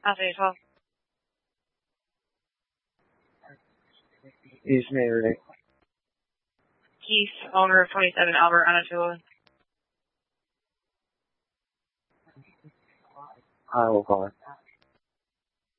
Alpha 12. East Main Ray. Keith, owner of 27 Albert Anatola. I will call it.